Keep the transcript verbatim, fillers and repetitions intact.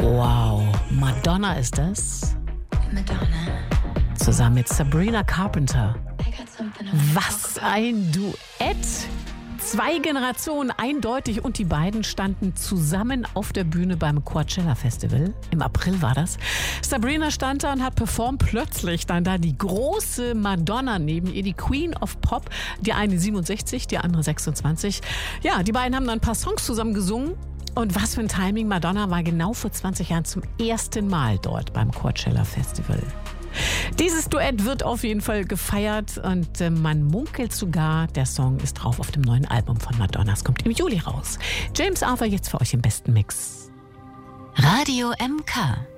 Wow, Madonna ist das. Madonna. Zusammen mit Sabrina Carpenter. I got something on. Was ein Duett. Zwei Generationen eindeutig und die beiden standen zusammen auf der Bühne beim Coachella Festival. Im April war das. Sabrina stand da und hat performt. Plötzlich dann da die große Madonna neben ihr, die Queen of Pop. Die eine siebenundsechzig, die andere sechsundzwanzig. Ja, die beiden haben dann ein paar Songs zusammen gesungen. Und was für ein Timing. Madonna war genau vor zwanzig Jahren zum ersten Mal dort beim Coachella Festival. Dieses Duett wird auf jeden Fall gefeiert und äh, man munkelt sogar, der Song ist drauf auf dem neuen Album von Madonna. Es kommt im Juli raus. James Arthur jetzt für euch im besten Mix. Radio M K.